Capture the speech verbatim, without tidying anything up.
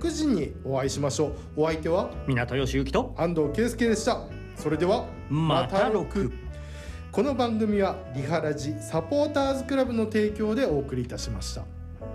くじにお会いしましょう。お相手は港吉之と安藤圭介でした。それではまたろく。 この番組はリハラジサポーターズクラブの提供でお送りいたしました。